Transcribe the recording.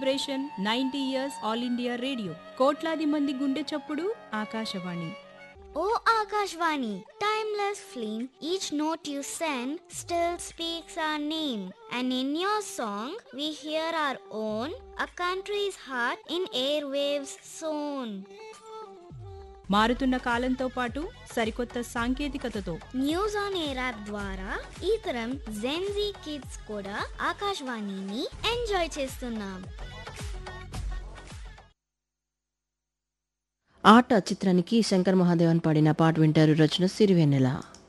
Celebration 90 years all India radio. కోట్లాది మంది గుండె చప్పుడు Akashvani. O Akashvani, timeless flame, each note you send still speaks our name. And in your song, we hear our own, a country's heart in airwaves sown. మారుతున్న కాలంతో పాటు సరికొత్త సాంకేతికతతో news on air app ద్వారా ఈ తరం జెన్జీ కిడ్స్ కూడా ఆకాశవాణిని enjoy చేస్తున్నాం. ఆట చిత్రానికి శంకర్ మహాదేవన్ పాడిన పాట వింటారు. రచన సిరివెన్నెల.